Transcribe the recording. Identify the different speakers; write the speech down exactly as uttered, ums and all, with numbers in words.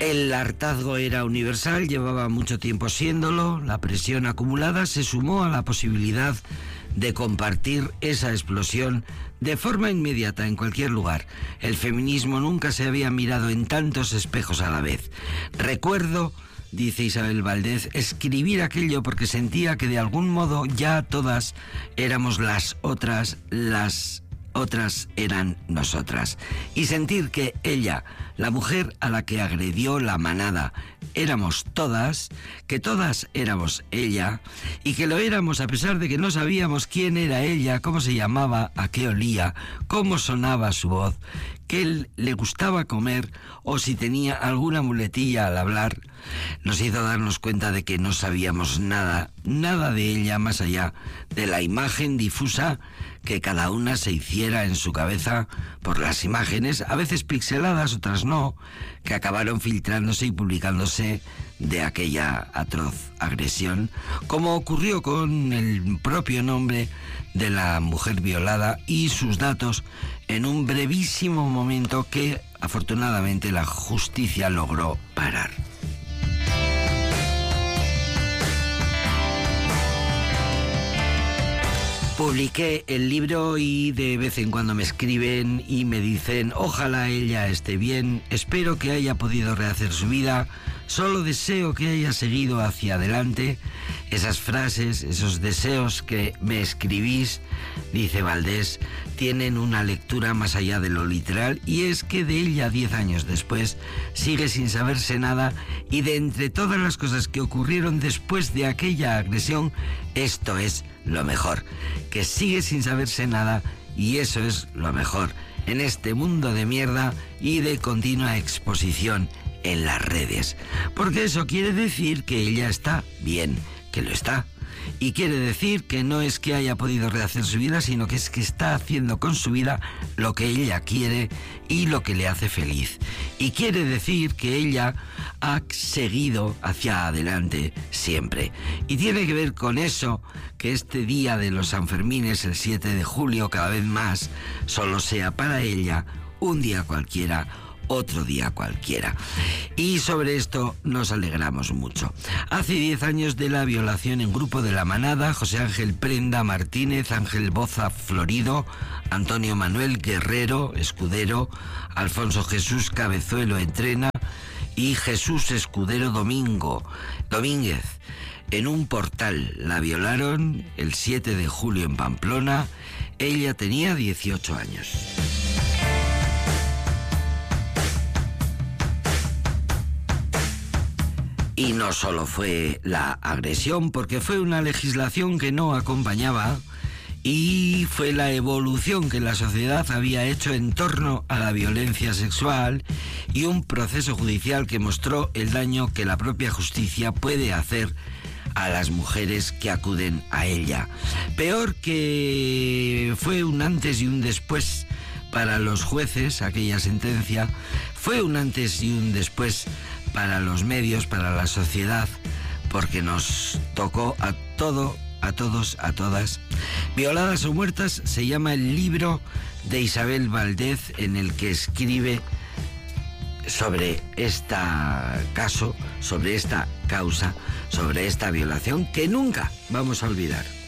Speaker 1: El hartazgo era universal, llevaba mucho tiempo siéndolo. La presión acumulada se sumó a la posibilidad de compartir esa explosión de forma inmediata en cualquier lugar. El feminismo nunca se había mirado en tantos espejos a la vez. Recuerdo, dice Isabel Valdez, escribir aquello porque sentía que de algún modo ya todas éramos las otras, las otras eran nosotras. Y sentir que ella, la mujer a la que agredió la manada, éramos todas, que todas éramos ella, y que lo éramos a pesar de que no sabíamos quién era ella, cómo se llamaba, a qué olía, cómo sonaba su voz, que él le gustaba comer o si tenía alguna muletilla al hablar, nos hizo darnos cuenta de que no sabíamos nada, nada de ella más allá de la imagen difusa que cada una se hiciera en su cabeza por las imágenes, a veces pixeladas, otras no, que acabaron filtrándose y publicándose de aquella atroz agresión, como ocurrió con el propio nombre de la mujer violada y sus datos en un brevísimo momento que afortunadamente la justicia logró parar. Publiqué el libro y de vez en cuando me escriben y me dicen: ojalá ella esté bien, espero que haya podido rehacer su vida, solo deseo que haya seguido hacia adelante. Esas frases, esos deseos que me escribís, dice Valdés, tienen una lectura más allá de lo literal, y es que de ella diez años después sigue sin saberse nada, y de entre todas las cosas que ocurrieron después de aquella agresión, esto es lo mejor, que sigue sin saberse nada, y eso es lo mejor en este mundo de mierda y de continua exposición en las redes, porque eso quiere decir que ella está bien, que lo está, y quiere decir que no es que haya podido rehacer su vida, sino que es que está haciendo con su vida lo que ella quiere y lo que le hace feliz, y quiere decir que ella ha seguido hacia adelante siempre, y tiene que ver con eso que este día de los Sanfermines, el siete de julio, cada vez más solo sea para ella un día cualquiera, otro día cualquiera. Y sobre esto nos alegramos mucho. Hace diez años de la violación en grupo de La Manada, José Ángel Prenda Martínez, Ángel Boza Florido, Antonio Manuel Guerrero Escudero, Alfonso Jesús Cabezuelo Entrena y Jesús Escudero Domingo Domínguez, en un portal. La violaron el siete de julio en Pamplona. Ella tenía dieciocho años. Y no solo fue la agresión, porque fue una legislación que no acompañaba, y fue la evolución que la sociedad había hecho en torno a la violencia sexual, y un proceso judicial que mostró el daño que la propia justicia puede hacer a las mujeres que acuden a ella. Peor que fue un antes y un después para los jueces, aquella sentencia, fue un antes y un después para los medios, para la sociedad, porque nos tocó a todo, a todos, a todas. Violadas o muertas se llama el libro de Isabel Valdez, en el que escribe sobre este caso, sobre esta causa, sobre esta violación que nunca vamos a olvidar.